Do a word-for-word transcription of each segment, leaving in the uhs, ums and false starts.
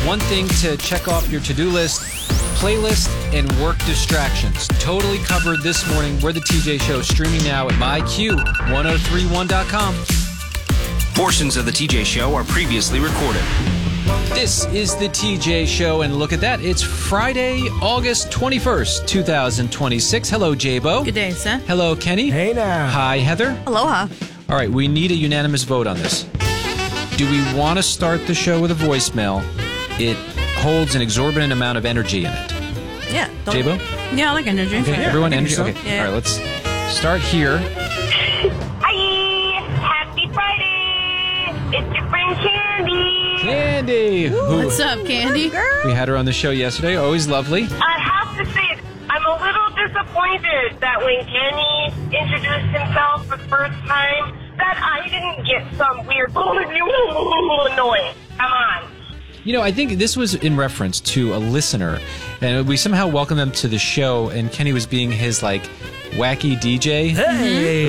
One thing to check off your to-do list, playlist and work distractions. Totally covered this morning. We're the T J Show, streaming now at my Q ten thirty-one dot com. Portions of the T J Show are previously recorded. This is the T J Show, and look at that. It's Friday, August twenty-first, twenty twenty-six. Hello, J-Bo. Good day, sir. Hello, Kenny. Hey now. Hi, Heather. Aloha. All right, we need a unanimous vote on this. Do we want to start the show with a voicemail? It holds an exorbitant amount of energy in it. Yeah. don't- J-Bo? Yeah, I like energy. Okay, Yeah. everyone I think energy? so. Okay, Yeah. all right, let's start here. Hi! Happy Friday! It's your friend Candy! Candy! Who, What's up, Candy? we had her on the show yesterday. Always lovely. I have to say, I'm a little disappointed that when Kenny introduced himself for the first time, that I didn't get some weird noise. Come on. You know, I think this was in reference to a listener, and we somehow welcomed them to the show, and Kenny was being his, like, wacky D J. Hey.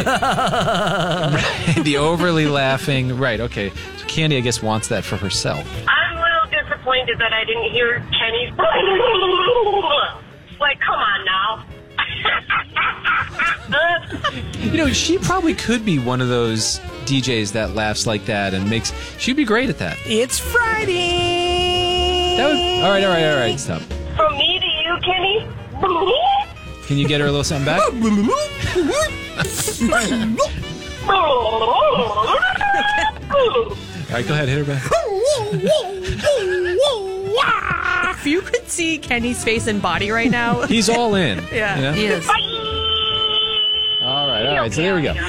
The overly laughing. Right, okay. So Candy, I guess, wants that for herself. I'm a little disappointed that I didn't hear Kenny's... Like, come on now. You know, she probably could be one of those D Js that laughs like that and makes... She'd be great at that. It's Friday. That would, all right, all right, all right, stop. From me to you, Kenny. Can you get her a little something back? All right, go ahead, hit her back. If you could see Kenny's face and body right now. He's all in. Yeah. You know? He is. All right, all right. So there we go.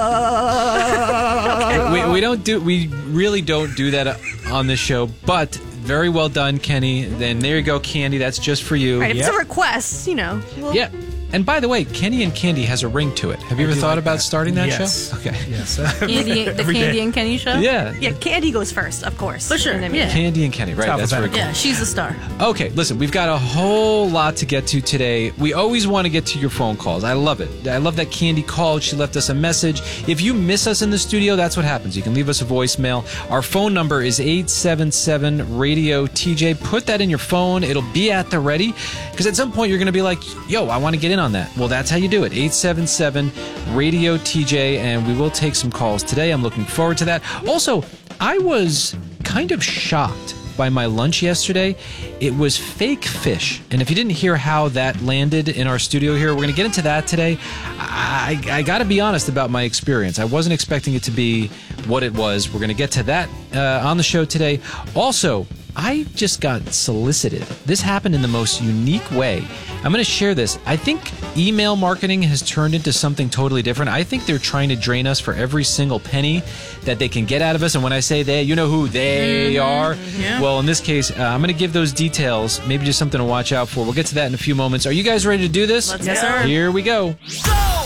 we, we don't do. We really don't do that on this show. But very well done, Kenny. Then there you go, Candy. That's just for you. Right, if it's Yep. a request, you know. we'll- Yeah. And by the way, Kenny and Candy has a ring to it. Have you ever do thought like about that. starting that Yes. show? Okay. Yes. Candy, the Every Candy day. and Kenny show? Yeah. Yeah, Candy goes first, of course. For sure, And then- yeah. Candy and Kenny. Right. It's That's very cool. alphabetical. Yeah, she's the star. Okay, listen, we've got a whole lot to get to today. We always want to get to your phone calls. I love it. I love that Candy called. She left us a message. If you miss us in the studio, that's what happens. You can leave us a voicemail. Our phone number is eight seven seven radio T J. Put that in your phone. It'll be at the ready. Because at some point you're going to be like, yo, I want to get in on that. Well, that's how you do it. eight seven seven radio T J. And we will take some calls today. I'm looking forward to that. Also, I was kind of shocked by my lunch yesterday. It was fake fish. And if you didn't hear how that landed in our studio here, we're going to get into that today. I, I got to be honest about my experience. I wasn't expecting it to be what it was. We're going to get to that uh, on the show today. Also, I just got solicited. This happened in the most unique way. I'm going to share this. I think email marketing has turned into something totally different. I think they're trying to drain us for every single penny that they can get out of us. And when I say they, you know who they Mm-hmm. are. Yeah. Well, in this case, uh, I'm going to give those details. Maybe just something to watch out for. We'll get to that in a few moments. Are you guys ready to do this? Let's Yes, go. sir. Here we go. Go!